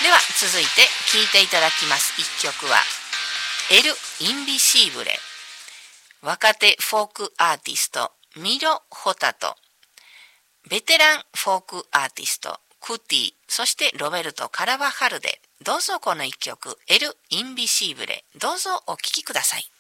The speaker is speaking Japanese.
では続いて聴いていただきます一曲はエル・インビシーブレ、若手フォークアーティストミロ・ホタとベテランフォークアーティストクティ、そしてロベルト・カラバハルで、どうぞこの一曲エル・インビシーブレ、どうぞお聴きください。